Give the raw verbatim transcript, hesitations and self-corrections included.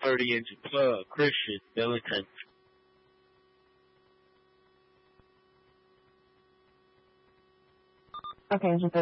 thirty inch plug, Christian militant. Okay, just a